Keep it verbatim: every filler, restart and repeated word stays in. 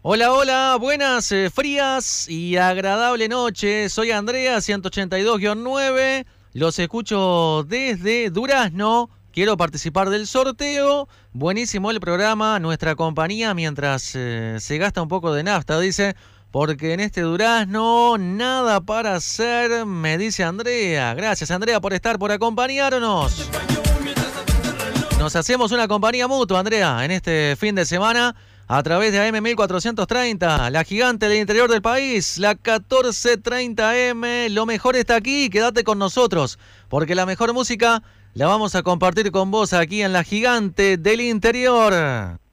Hola, hola, buenas, eh, frías y agradable noche. Soy Andrea, ciento ochenta y dos guion nueve. Los escucho desde Durazno. Quiero participar del sorteo. Buenísimo el programa, nuestra compañía mientras eh, se gasta un poco de nafta, dice. Porque en este Durazno nada para hacer, me dice Andrea. Gracias, Andrea, por estar, por acompañarnos. Nos hacemos una compañía mutua, Andrea, en este fin de semana. A través de A M mil cuatrocientos treinta, la gigante del interior del país, la catorce treinta M. Lo mejor está aquí, quédate con nosotros, porque la mejor música la vamos a compartir con vos aquí en la gigante del interior.